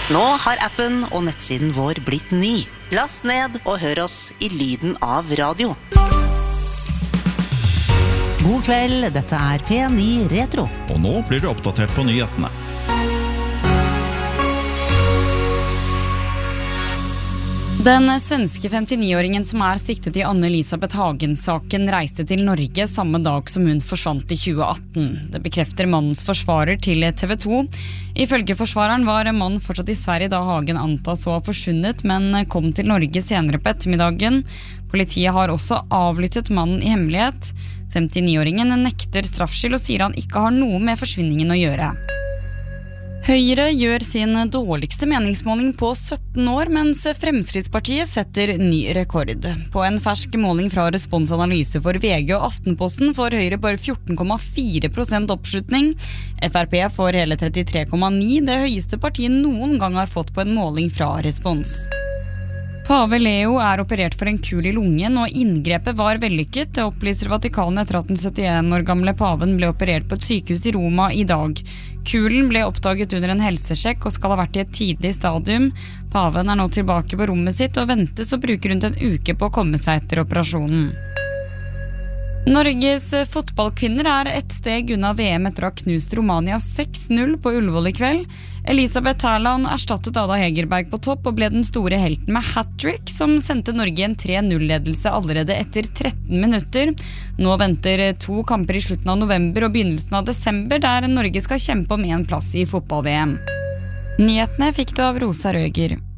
Nå har appen og nettsiden vår blitt ny. Last ned og hør oss i lyden av radio. God kveld, dette er P9 Retro. Og nå blir du oppdatert på nyhetene. Den svenske 59-åringen som siktet i Anne-Elisabeth Hagen-saken reiste til Norge samme dag som hun forsvant i 2018. Det bekrefter mannens forsvarer til TV 2. Ifølge forsvareren var mannen fortsatt i Sverige da Hagen antas å ha forsvunnet, men kom til Norge senere på ettermiddagen. Politiet har også avlyttet mannen i hemmelighet. 59-åringen nekter straffskyld og sier han ikke har noe med forsvinningen å gjøre. Høyre gjør sin dårligste meningsmåling på 17 år, mens Fremskrittspartiet setter ny rekord. På en fersk måling fra responsanalyse for VG og Aftenposten får Høyre bare 14,4% oppslutning. FrP får hele 33,9%, det høyeste partiet noen gang har fått på en måling fra Respons. Pave Leo operert for en kul i lungen, og inngrepet var vellykket. Det opplyser Vatikanet etter at den 71 år gamle paven ble operert på et sykehus i Roma i dag. Kulen ble oppdaget under en helsesjekk og skal ha vært i et tidlig stadium. Paven nå tilbake på rommet sitt og ventes å bruke rundt en uke på å komme seg etter operasjonen. Norges fotballkvinner et steg unna VM etter å ha knust Romania 6-0 på Ullevål i kveld. Elisabeth Haaland erstattet Ada Hegerberg på topp og ble den store helten med hat-trick, som sendte Norge en 3-0-ledelse allerede etter 13 minutter. Nå venter 2 kamper i slutten av november og begynnelsen av desember, der Norge skal kjempe om en plass i fotball-VM. Nyhetene fikk du av Rosa Røger.